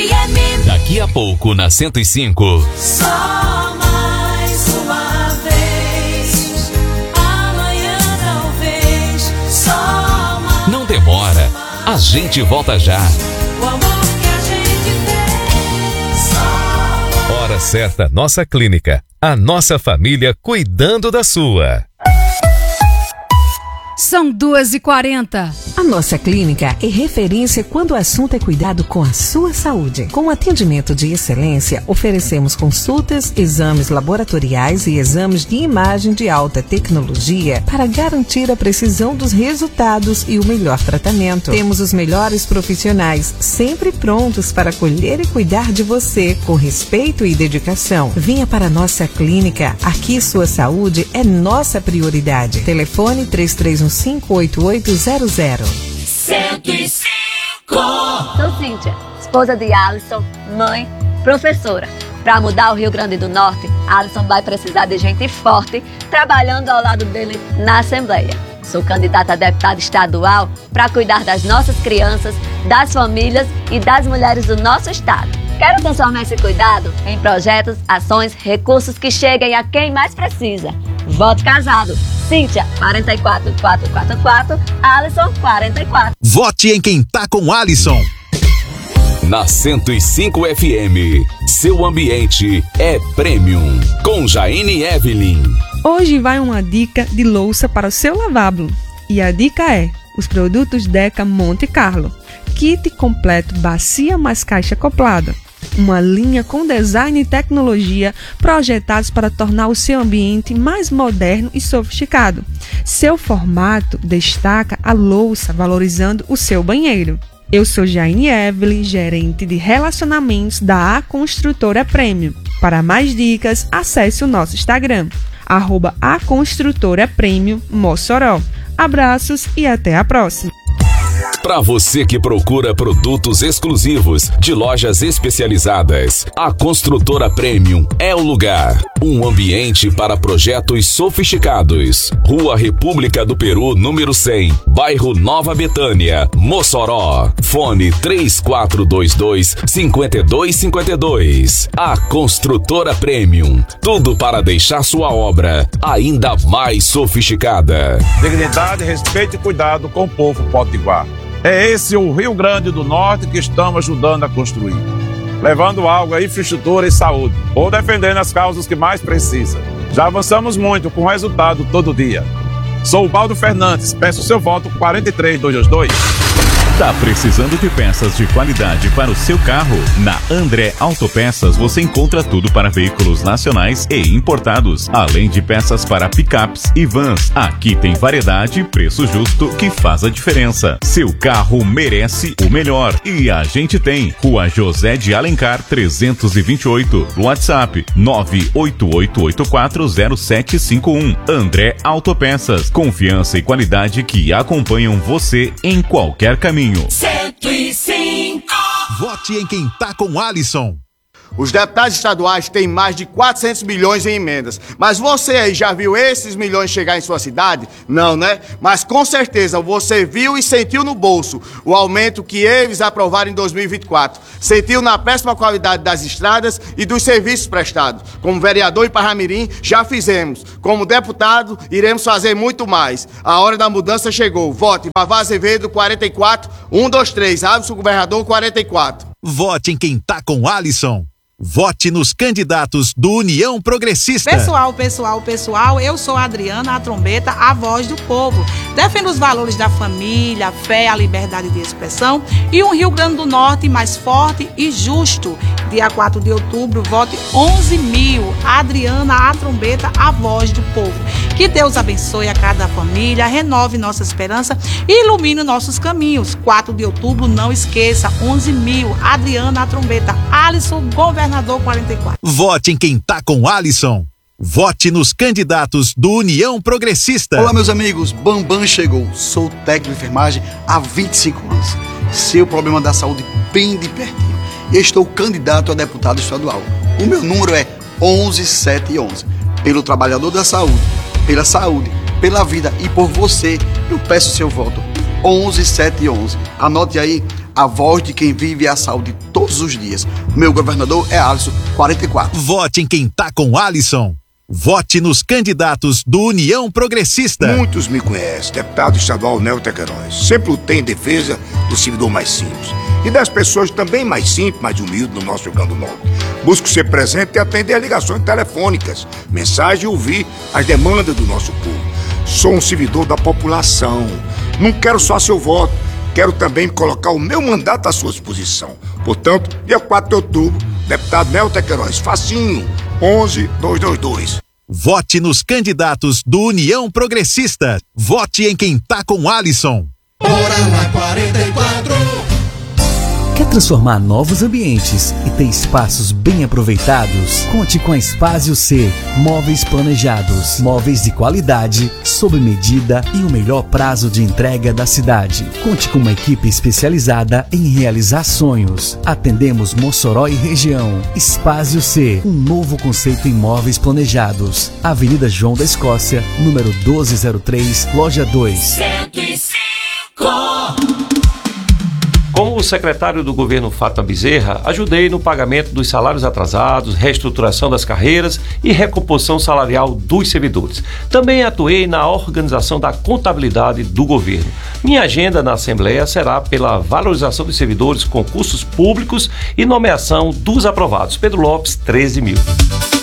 FM. Daqui a pouco na 105. Só mais uma vez. Amanhã talvez. Só mais. Não demora. A gente volta já. O amor que a gente tem. Só Hora certa, nossa clínica. A nossa família cuidando da sua. São 2h40. A nossa clínica é referência quando o assunto é cuidado com a sua saúde. Com atendimento de excelência, oferecemos consultas, exames laboratoriais e exames de imagem de alta tecnologia para garantir a precisão dos resultados e o melhor tratamento. Temos os melhores profissionais sempre prontos para acolher e cuidar de você com respeito e dedicação. Venha para a nossa clínica. Aqui sua saúde é nossa prioridade. Telefone 3315-8800. 105. Sou Cíntia, esposa de Alisson, mãe, professora. Para mudar o Rio Grande do Norte, Alisson vai precisar de gente forte trabalhando ao lado dele na Assembleia. Sou candidata a deputada estadual para cuidar das nossas crianças, das famílias e das mulheres do nosso estado. Quero transformar esse cuidado em projetos, ações, recursos que cheguem a quem mais precisa. Voto casado. Cíntia, 44444, Alisson, 44. Vote em quem tá com Alisson. Na 105 FM, seu ambiente é premium. Com Jaine Evelyn. Hoje vai uma dica de louça para o seu lavabo. E a dica é os produtos Deca Monte Carlo. Kit completo bacia mais caixa acoplada. Uma linha com design e tecnologia projetados para tornar o seu ambiente mais moderno e sofisticado. Seu formato destaca a louça, valorizando o seu banheiro. Eu sou Jaine Evelyn, gerente de relacionamentos da A Construtora Premium. Para mais dicas, acesse o nosso Instagram, @aconstrutorapremium Mossoró. Abraços e até a próxima! Para você que procura produtos exclusivos de lojas especializadas, a Construtora Premium é o lugar. Um ambiente para projetos sofisticados. Rua República do Peru, número 100, bairro Nova Betânia, Mossoró. Fone 3422-5252. A Construtora Premium. Tudo para deixar sua obra ainda mais sofisticada. Dignidade, respeito e cuidado com o povo potiguar. É esse o Rio Grande do Norte que estamos ajudando a construir. Levando água, infraestrutura e saúde. Ou defendendo as causas que mais precisam. Já avançamos muito com resultado todo dia. Sou o Baldo Fernandes. Peço seu voto 43222. Tá precisando de peças de qualidade para o seu carro? Na André Autopeças você encontra tudo para veículos nacionais e importados, além de peças para picapes e vans. Aqui tem variedade e preço justo que faz a diferença. Seu carro merece o melhor e a gente tem. Rua José de Alencar 328, WhatsApp 988840751. André Autopeças, confiança e qualidade que acompanham você em qualquer caminho. 105. Vote em quem tá com Alisson. Os deputados estaduais têm mais de 400 milhões em emendas. Mas você aí já viu esses milhões chegar em sua cidade? Não, né? Mas com certeza você viu e sentiu no bolso o aumento que eles aprovaram em 2024. Sentiu na péssima qualidade das estradas e dos serviços prestados. Como vereador em Parramirim, já fizemos. Como deputado, iremos fazer muito mais. A hora da mudança chegou. Vote Vavá Azevedo 44123, Alisson Governador 44. Vote em quem tá com Alisson. Vote nos candidatos do União Progressista. Pessoal, eu sou a Adriana, a trombeta, a voz do povo. Defendo os valores da família, a fé, a liberdade de expressão e um Rio Grande do Norte mais forte e justo. Dia 4 de outubro, vote 11.000. Adriana, a trombeta, a voz do povo. Que Deus abençoe a cada família, renove nossa esperança e ilumine nossos caminhos. 4 de outubro, não esqueça, 11.000. Adriana, a trombeta, Alisson, governador 44. Vote em quem tá com Alisson. Vote nos candidatos do União Progressista. Olá, meus amigos, Bambam chegou. Sou técnico de enfermagem há 25 anos. Seu problema da saúde bem de pertinho. E estou candidato a deputado estadual. O meu número é 11711. Pelo trabalhador da saúde, pela saúde, pela vida e por você, eu peço seu voto. 11711. Anote aí, a voz de quem vive a saúde todos os dias. Meu governador é Alisson, 44. Vote em quem tá com Alisson. Vote nos candidatos do União Progressista. Muitos me conhecem, deputado estadual Nelton Queiroz. Sempre lutei em defesa do servidor mais simples e das pessoas também mais simples, mais humildes no nosso Rio Grande do Norte. Busco ser presente e atender as ligações telefônicas, mensagens e ouvir as demandas do nosso povo. Sou um servidor da população. Não quero só seu voto, quero também colocar o meu mandato à sua disposição. Portanto, dia 4 de outubro, deputado Nelton Queiroz, facinho, 11-222. Vote nos candidatos do União Progressista. Vote em quem tá com Alisson. Hora na 44. Quer transformar novos ambientes e ter espaços bem aproveitados? Conte com a Espásio C. Móveis planejados, móveis de qualidade, sob medida e o melhor prazo de entrega da cidade. Conte com uma equipe especializada em realizar sonhos. Atendemos Mossoró e região. Espásio C. Um novo conceito em móveis planejados. Avenida João da Escócia, número 1203, loja 2. 105. Como o secretário do governo Fátima Bezerra, ajudei no pagamento dos salários atrasados, reestruturação das carreiras e recomposição salarial dos servidores. Também atuei na organização da contabilidade do governo. Minha agenda na Assembleia será pela valorização dos servidores, concursos públicos e nomeação dos aprovados. Pedro Lopes, 13.000.